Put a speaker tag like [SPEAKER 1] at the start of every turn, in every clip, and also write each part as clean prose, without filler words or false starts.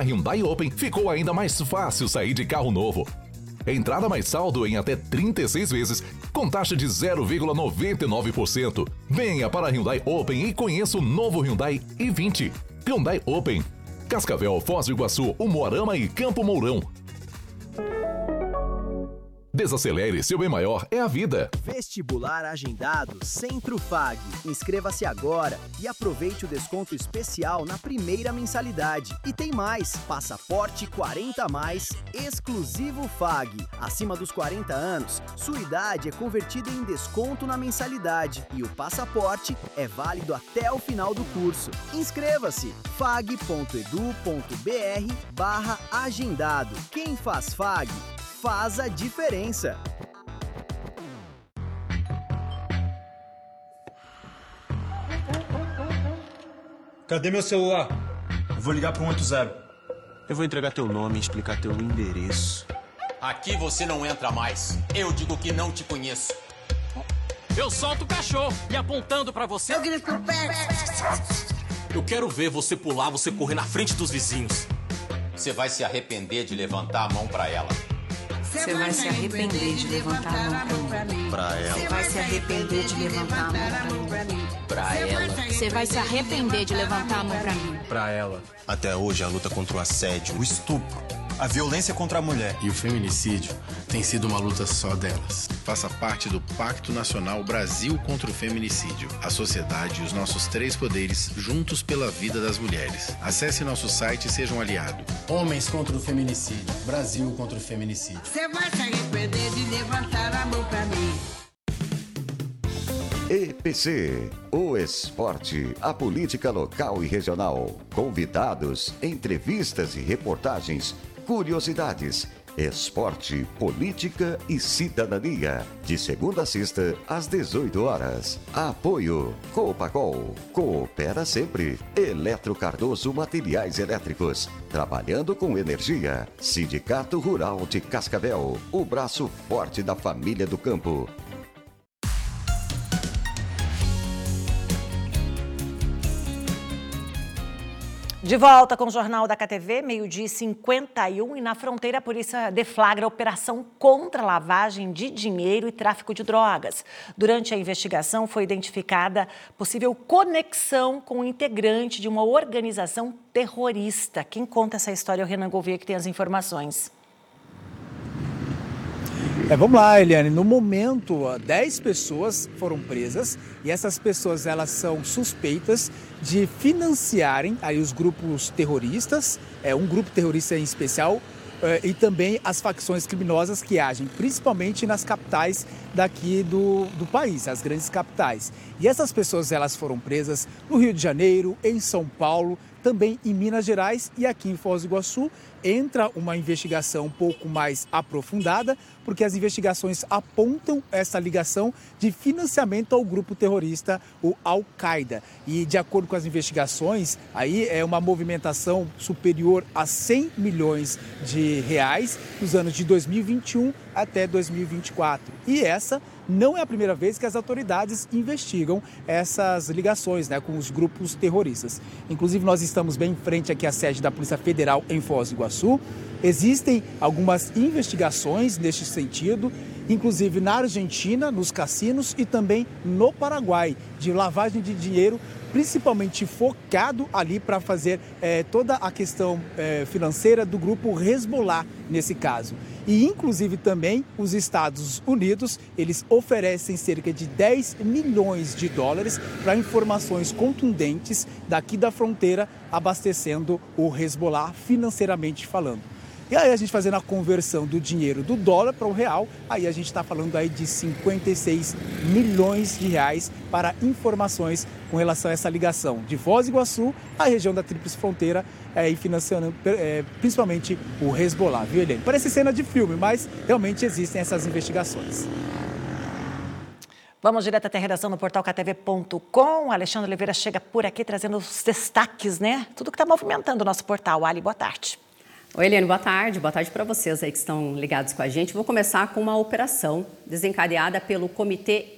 [SPEAKER 1] Na Hyundai Open ficou ainda mais fácil sair de carro novo. Entrada mais saldo em até 36 vezes, com taxa de 0,99%. Venha para a Hyundai Open e conheça o novo Hyundai i20. Hyundai Open. Cascavel, Foz do Iguaçu, Umuarama e Campo Mourão. Desacelere, seu bem maior é a vida.
[SPEAKER 2] Vestibular agendado Centro Fag. Inscreva-se agora e aproveite o desconto especial na primeira mensalidade. E tem mais, passaporte 40+, exclusivo Fag. Acima dos 40 anos, sua idade é convertida em desconto na mensalidade e o passaporte é válido até o final do curso. Inscreva-se, fag.edu.br/agendado. Quem faz Fag, faz a diferença.
[SPEAKER 3] Cadê meu celular? Eu vou ligar pro 180.
[SPEAKER 4] Eu vou entregar teu nome e explicar teu endereço.
[SPEAKER 5] Aqui você não entra mais. Eu digo que não te conheço.
[SPEAKER 6] Eu solto o cachorro e apontando pra você.
[SPEAKER 7] Eu grito pé.
[SPEAKER 5] Eu quero ver você pular, você correr na frente dos vizinhos. Você vai se arrepender de levantar a mão pra ela.
[SPEAKER 7] Você vai se arrepender de levantar a mão pra mim.
[SPEAKER 4] Pra ela.
[SPEAKER 7] Você vai se arrepender de levantar a mão pra mim.
[SPEAKER 5] Pra ela.
[SPEAKER 7] Você vai se arrepender de levantar a mão pra mim.
[SPEAKER 3] Pra ela.
[SPEAKER 4] Até hoje, a luta contra o assédio, o estupro, a violência contra a mulher
[SPEAKER 8] e o feminicídio tem sido uma luta só delas. Faça parte do Pacto Nacional Brasil contra o Feminicídio. A sociedade e os nossos 3 poderes juntos pela vida das mulheres. Acesse nosso site e seja um aliado.
[SPEAKER 9] Homens contra o feminicídio. Brasil contra o feminicídio.
[SPEAKER 7] Você vai se arrepender de levantar a mão pra mim.
[SPEAKER 10] EPC, o esporte, a política local e regional. Convidados, entrevistas e reportagens, curiosidades, esporte, política e cidadania. De segunda a sexta, às 18 horas. Apoio Copacol, coopera sempre. Eletro Cardoso Materiais Elétricos, trabalhando com energia. Sindicato Rural de Cascavel, o braço forte da família do campo.
[SPEAKER 11] De volta com o Jornal da KTV, 12h51, e na fronteira a polícia deflagra a operação contra lavagem de dinheiro e tráfico de drogas. Durante a investigação foi identificada possível conexão com um integrante de uma organização terrorista. Quem conta essa história é o Renan Gouveia, que tem as informações.
[SPEAKER 12] Vamos lá, Eliane. No momento, 10 pessoas foram presas e essas pessoas elas são suspeitas de financiarem aí os grupos terroristas, um grupo terrorista em especial, e também as facções criminosas que agem principalmente nas capitais daqui do país, as grandes capitais. E essas pessoas elas foram presas no Rio de Janeiro, em São Paulo, também em Minas Gerais e aqui em Foz do Iguaçu. Entra uma investigação um pouco mais aprofundada, porque as investigações apontam essa ligação de financiamento ao grupo terrorista, o Al-Qaeda. E de acordo com as investigações, aí é uma movimentação superior a 100 milhões de reais nos anos de 2021 até 2024. E essa não é a primeira vez que as autoridades investigam essas ligações, com os grupos terroristas. Inclusive, nós estamos bem em frente aqui à sede da Polícia Federal em Foz do Iguaçu. Existem algumas investigações neste sentido, inclusive na Argentina, nos cassinos e também no Paraguai, de lavagem de dinheiro, principalmente focado ali para fazer toda a questão financeira do grupo Hezbollah nesse caso. E inclusive também os Estados Unidos, eles oferecem cerca de 10 milhões de dólares para informações contundentes daqui da fronteira, abastecendo o Hezbollah financeiramente falando. E aí a gente fazendo a conversão do dinheiro do dólar para o real, aí a gente está falando aí de 56 milhões de reais para informações com relação a essa ligação de Foz do Iguaçu à região da Tríplice Fronteira e financiando principalmente o Hezbollah, viu, Eliane? Parece cena de filme, mas realmente existem essas investigações.
[SPEAKER 11] Vamos direto até a redação no portal ktv.com. Alexandre Oliveira chega por aqui trazendo os destaques, Tudo que está movimentando o nosso portal. Ali, boa tarde.
[SPEAKER 13] Oi, Eliane, boa tarde para vocês aí que estão ligados com a gente. Vou começar com uma operação desencadeada pelo Comitê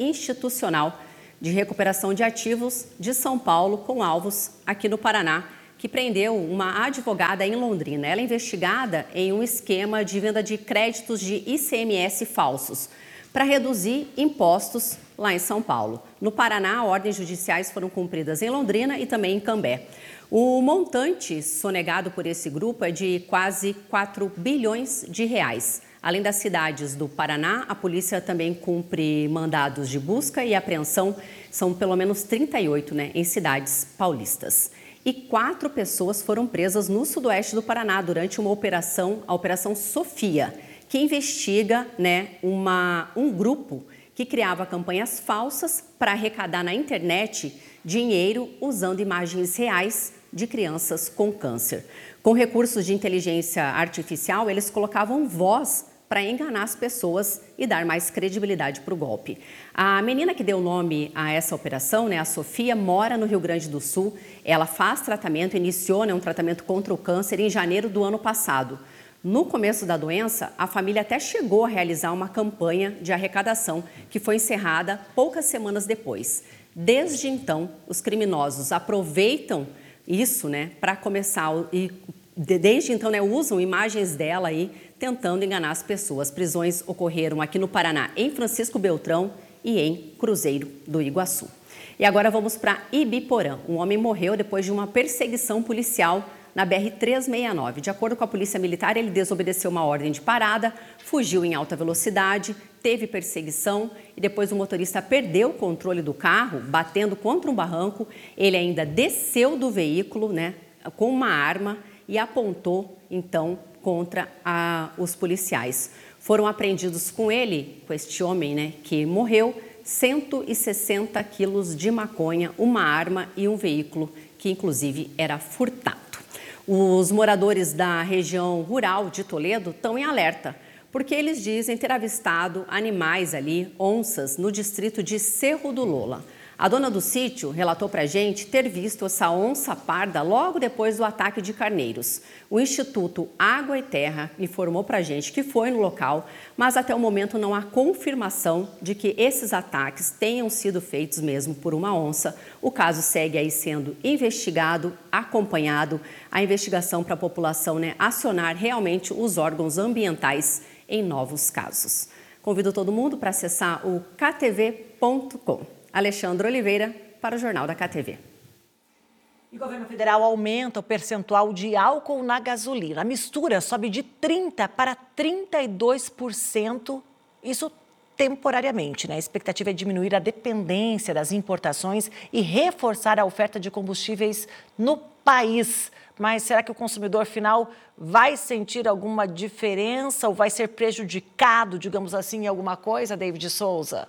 [SPEAKER 13] Interinstitucional de Recuperação de Ativos de São Paulo, com alvos aqui no Paraná, que prendeu uma advogada em Londrina. Ela é investigada em um esquema de venda de créditos de ICMS falsos para reduzir impostos lá em São Paulo. No Paraná, ordens judiciais foram cumpridas em Londrina e também em Cambé. O montante sonegado por esse grupo é de quase 4 bilhões de reais. Além das cidades do Paraná, a polícia também cumpre mandados de busca e apreensão. São pelo menos 38, em cidades paulistas. E 4 pessoas foram presas no sudoeste do Paraná durante uma operação, a Operação Sofia, que investiga um grupo que criava campanhas falsas para arrecadar na internet dinheiro usando imagens reais de crianças com câncer. Com recursos de inteligência artificial, eles colocavam voz para enganar as pessoas e dar mais credibilidade para o golpe. A menina que deu nome a essa operação, a Sofia, mora no Rio Grande do Sul. Ela faz tratamento, iniciou um tratamento contra o câncer em janeiro do ano passado. No começo da doença, a família até chegou a realizar uma campanha de arrecadação que foi encerrada poucas semanas depois. Desde então, os criminosos aproveitam isso, para começar e desde então, usam imagens dela aí tentando enganar as pessoas. Prisões ocorreram aqui no Paraná, em Francisco Beltrão e em Cruzeiro do Iguaçu. E agora vamos para Ibiporã. Um homem morreu depois de uma perseguição policial na BR-369. De acordo com a Polícia Militar, ele desobedeceu uma ordem de parada, fugiu em alta velocidade, teve perseguição e depois o motorista perdeu o controle do carro, batendo contra um barranco. Ele ainda desceu do veículo, com uma arma e apontou, então, contra os policiais. Foram apreendidos com ele, com este homem, que morreu, 160 quilos de maconha, uma arma e um veículo que, inclusive, era furtado. Os moradores da região rural de Toledo estão em alerta, porque eles dizem ter avistado animais ali, onças, no distrito de Cerro do Lola. A dona do sítio relatou para a gente ter visto essa onça parda logo depois do ataque de carneiros. O Instituto Água e Terra informou para a gente que foi no local, mas até o momento não há confirmação de que esses ataques tenham sido feitos mesmo por uma onça. O caso segue aí sendo investigado, acompanhado, a investigação para a população acionar realmente os órgãos ambientais em novos casos. Convido todo mundo para acessar o ktv.com. Alexandre Oliveira, para o Jornal da KTV.
[SPEAKER 11] E o governo federal aumenta o percentual de álcool na gasolina. A mistura sobe de 30% para 32%, isso temporariamente. A expectativa é diminuir a dependência das importações e reforçar a oferta de combustíveis no país. Mas será que o consumidor final vai sentir alguma diferença ou vai ser prejudicado, digamos assim, em alguma coisa, David Souza?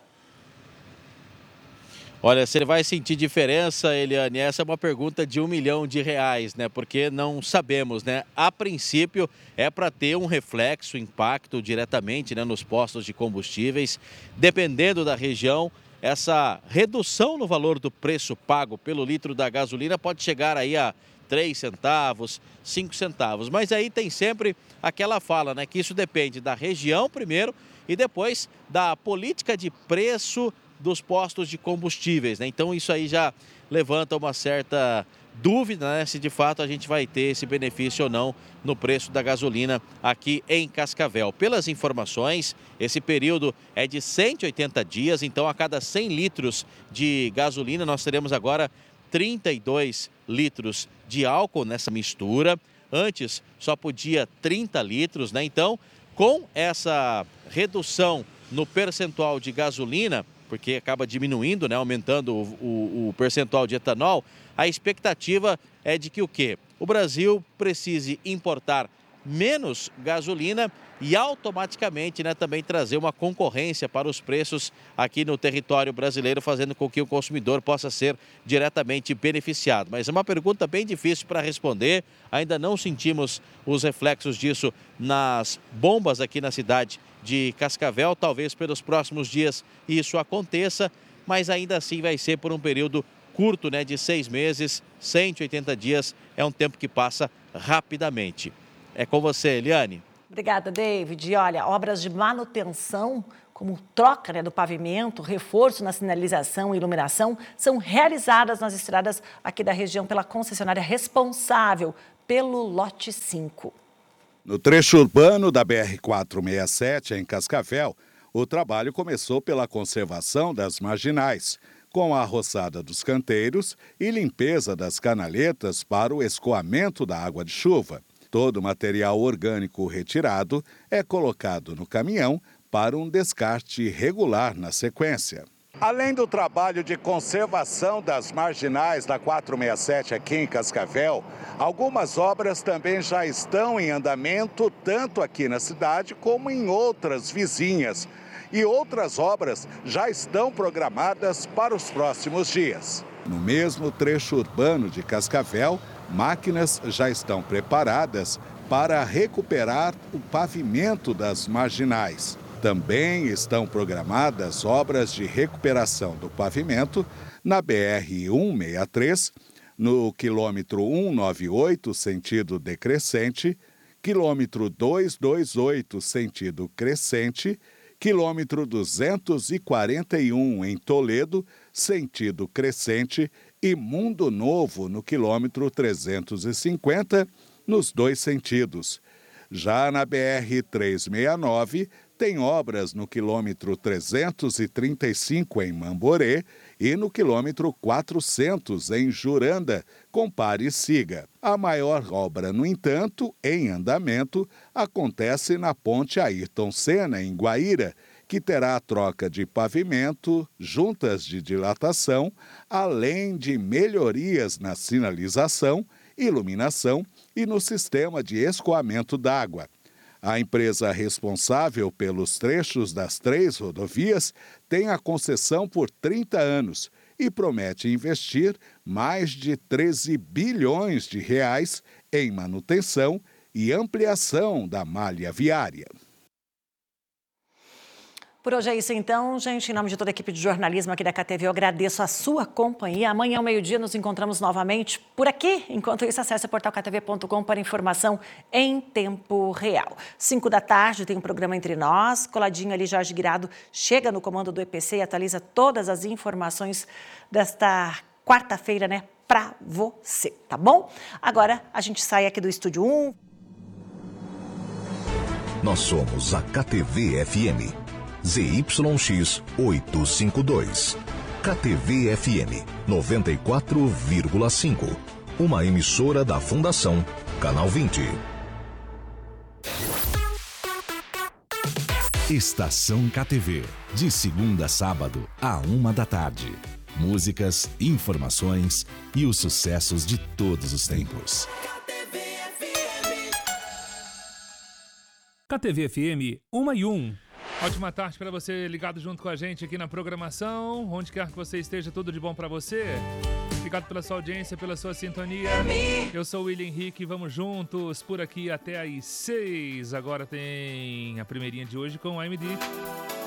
[SPEAKER 14] Olha, se ele vai sentir diferença, Eliane, essa é uma pergunta de R$1 milhão, porque não sabemos, A princípio, é para ter um reflexo, impacto diretamente, nos postos de combustíveis. Dependendo da região, essa redução no valor do preço pago pelo litro da gasolina pode chegar aí a 3 centavos, 5 centavos. Mas aí tem sempre aquela fala, que isso depende da região primeiro e depois da política de preço dos postos de combustíveis, Então isso aí já levanta uma certa dúvida, se de fato a gente vai ter esse benefício ou não no preço da gasolina aqui em Cascavel. Pelas informações, esse período é de 180 dias, então a cada 100 litros de gasolina nós teremos agora 32 litros de álcool nessa mistura. Antes só podia 30 litros, Então, com essa redução no percentual de gasolina, porque acaba diminuindo, aumentando o percentual de etanol, a expectativa é de que o quê? O Brasil precise importar menos gasolina e automaticamente também trazer uma concorrência para os preços aqui no território brasileiro, fazendo com que o consumidor possa ser diretamente beneficiado. Mas é uma pergunta bem difícil para responder, ainda não sentimos os reflexos disso nas bombas aqui na cidade de Cascavel. Talvez pelos próximos dias isso aconteça, mas ainda assim vai ser por um período curto, de 6 meses, 180 dias, é um tempo que passa rapidamente. É com você, Eliane.
[SPEAKER 11] Obrigada, David. E olha, obras de manutenção, como troca do pavimento, reforço na sinalização e iluminação, são realizadas nas estradas aqui da região pela concessionária responsável pelo lote 5.
[SPEAKER 15] No trecho urbano da BR-467, em Cascavel, o trabalho começou pela conservação das marginais, com a roçada dos canteiros e limpeza das canaletas para o escoamento da água de chuva. Todo o material orgânico retirado é colocado no caminhão para um descarte regular na sequência. Além do trabalho de conservação das marginais da 467 aqui em Cascavel, algumas obras também já estão em andamento, tanto aqui na cidade como em outras vizinhas. E outras obras já estão programadas para os próximos dias. No mesmo trecho urbano de Cascavel, máquinas já estão preparadas para recuperar o pavimento das marginais. Também estão programadas obras de recuperação do pavimento na BR-163, no quilômetro 198, sentido decrescente, quilômetro 228, sentido crescente, quilômetro 241 em Toledo, sentido crescente, e Mundo Novo no quilômetro 350, nos dois sentidos. Já na BR-369, tem obras no quilômetro 335 em Mamborê e no quilômetro 400 em Juranda, com pare e siga. A maior obra, no entanto, em andamento, acontece na ponte Ayrton Senna, em Guaíra, que terá a troca de pavimento, juntas de dilatação, além de melhorias na sinalização, iluminação e no sistema de escoamento d'água. A empresa responsável pelos trechos das 3 rodovias tem a concessão por 30 anos e promete investir mais de 13 bilhões de reais em manutenção e ampliação da malha viária.
[SPEAKER 11] Por hoje é isso então, gente. Em nome de toda a equipe de jornalismo aqui da KTV, eu agradeço a sua companhia. Amanhã ao meio-dia nos encontramos novamente por aqui. Enquanto isso, acesse o portal ktv.com para informação em tempo real. 5 da tarde tem um programa Entre Nós. Coladinho ali, Jorge Guirado chega no comando do EPC e atualiza todas as informações desta quarta-feira, né, para você, tá bom? Agora a gente sai aqui do Estúdio 1.
[SPEAKER 1] Nós somos a KTV-FM. ZYX 852. KTV-FM 94,5. Uma emissora da Fundação Canal 20. Estação KTV. De segunda a sábado, à 1 da tarde. Músicas, informações e os sucessos de todos os tempos.
[SPEAKER 16] KTV-FM 1 e 1. Ótima tarde para você ligado junto com a gente aqui na programação. Onde quer que você esteja, tudo de bom para você. Obrigado pela sua audiência, pela sua sintonia. Eu sou o William Henrique, vamos juntos por aqui até às 6. Agora tem a primeirinha de hoje com a AMD.